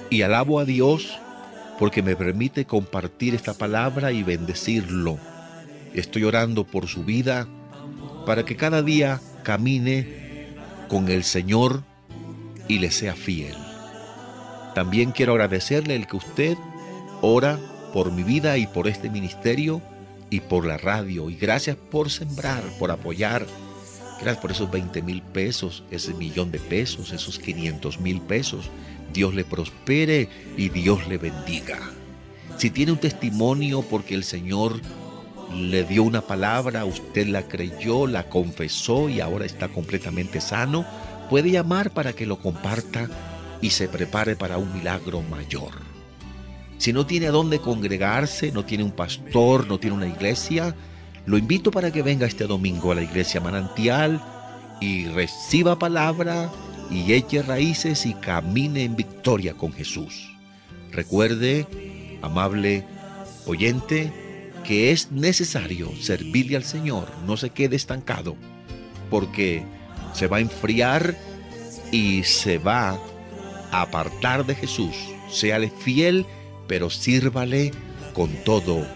Y alabo a Dios porque me permite compartir esta palabra y bendecirlo. Estoy orando por su vida para que cada día camine con el Señor y le sea fiel. También quiero agradecerle el que usted ora por mi vida y por este ministerio y por la radio. Y gracias por sembrar, por apoyar. Gracias por esos 20,000 pesos, ese 1,000,000 de pesos, esos 500,000 pesos. Dios le prospere y Dios le bendiga. Si tiene un testimonio porque el Señor le dio una palabra, usted la creyó, la confesó y ahora está completamente sano, puede llamar para que lo comparta y se prepare para un milagro mayor. Si no tiene a dónde congregarse, no tiene un pastor, no tiene una iglesia, lo invito para que venga este domingo a la iglesia Manantial y reciba palabra y eche raíces y camine en victoria con Jesús. Recuerde, amable oyente, que es necesario servirle al Señor. No se quede estancado, porque se va a enfriar y se va a apartar de Jesús. Séale fiel, pero sírvale con todo